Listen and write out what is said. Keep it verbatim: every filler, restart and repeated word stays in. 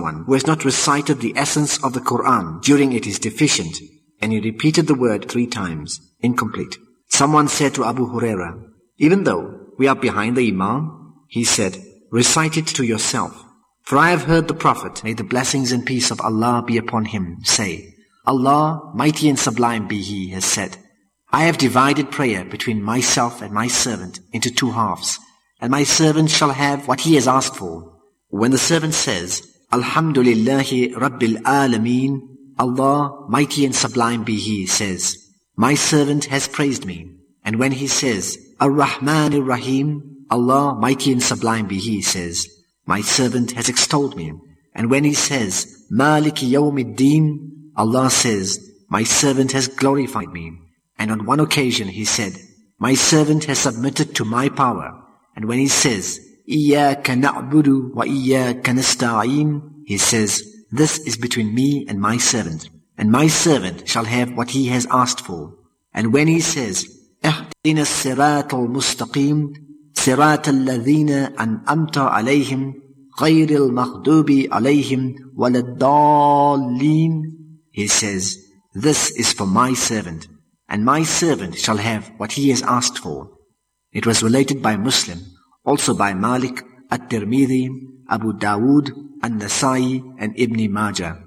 someone who has not recited the essence of the Quran during it is deficient, and he repeated the word three times, incomplete. Someone said to Abu Huraira, even though we are behind the Imam, he said, recite it to yourself. For I have heard the Prophet, may the blessings and peace of Allah be upon him, say, Allah, mighty and sublime be He, has said, I have divided prayer between myself and my servant into two halves, and my servant shall have what he has asked for. When the servant says, Alhamdulillahi Rabbil Alameen, Allah, mighty and sublime be He, says, my servant has praised me. And when he says, Ar-Rahman Ar-Rahim, Allah, mighty and sublime be He, says, my servant has extolled me. And when he says, Maliki Yawmiddin, Allah says, my servant has glorified me. And on one occasion he said, my servant has submitted to my power. And when he says, Iyaka na'budu wa iyaka nasta'in, he says, this is between me and my servant, and my servant shall have what he has asked for. And when he says, Ihdina as-siratal mustaqim, siratal ladhina an'amta alayhim, ghayril maghdubi alayhim waladdallin, he says, this is for my servant, and my servant shall have what he has asked for. It was related by Muslim, also by Malik, At-Tirmidhi, Abu Dawood, An-Nasai, and Ibn Majah.